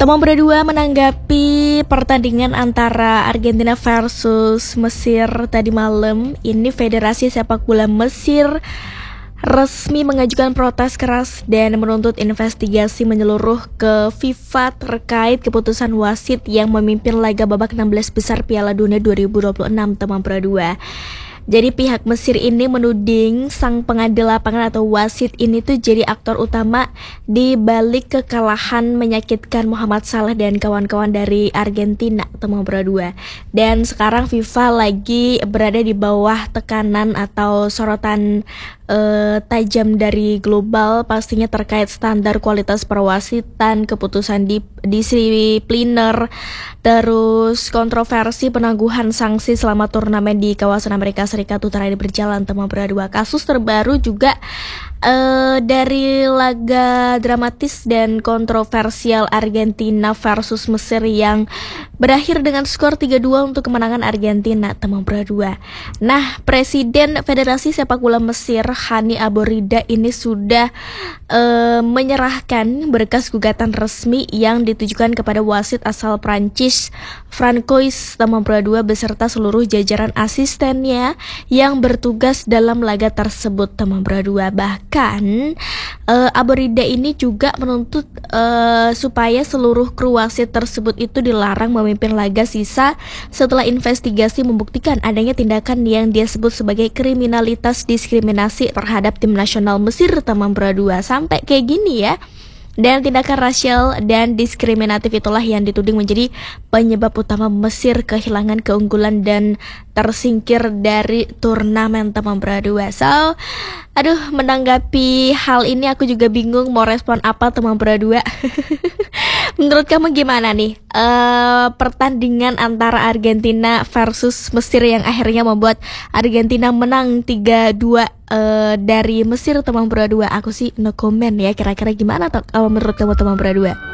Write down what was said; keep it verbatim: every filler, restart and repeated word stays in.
Teman berdua menanggapi pertandingan antara Argentina versus Mesir tadi malam. Ini Federasi Sepak Bola Mesir resmi mengajukan protes keras dan menuntut investigasi menyeluruh ke FIFA terkait keputusan wasit yang memimpin laga babak enam belas besar Piala Dunia dua ribu dua puluh enam, teman berdua. Jadi pihak Mesir ini menuding sang pengadil lapangan atau wasit ini tuh jadi aktor utama di balik kekalahan menyakitkan Muhammad Salah dan kawan-kawan dari Argentina, teman berdua. Dan sekarang FIFA lagi berada di bawah tekanan atau sorotan eh, tajam dari global, pastinya terkait standar kualitas perwasitan, keputusan di disipliner, terus kontroversi penangguhan sanksi selama turnamen di kawasan Amerika Serikat Utara ini berjalan, teman berdua. Kasus terbaru juga uh, dari laga dramatis dan kontroversial Argentina versus Mesir yang berakhir dengan skor tiga dua untuk kemenangan Argentina, teman berdua. Nah, Presiden Federasi Sepak Bola Mesir Hani Abu Rida ini sudah uh, menyerahkan berkas gugatan resmi yang ditujukan kepada wasit asal Prancis Francois, teman berdua, beserta seluruh jajaran asistennya yang bertugas dalam laga tersebut, teman berdua. Bahkan uh, Abu Rida ini juga menuntut uh, supaya seluruh kru wasit tersebut itu dilarang memimpin laga sisa setelah investigasi membuktikan adanya tindakan yang dia sebut sebagai kriminalitas diskriminasi terhadap tim nasional Mesir, teman berdua. Sampai kayak gini ya. Dan tindakan rasial dan diskriminatif itulah yang dituding menjadi penyebab utama Mesir kehilangan keunggulan dan tersingkir dari turnamen, teman berdua. So, aduh, menanggapi hal ini aku juga bingung mau respon apa, teman berdua. Menurut kamu gimana nih uh, pertandingan antara Argentina versus Mesir yang akhirnya membuat Argentina menang tiga dua uh, dari Mesir, teman berdua? Aku sih no comment ya, kira-kira gimana tuh kalau menurut kamu, teman berdua?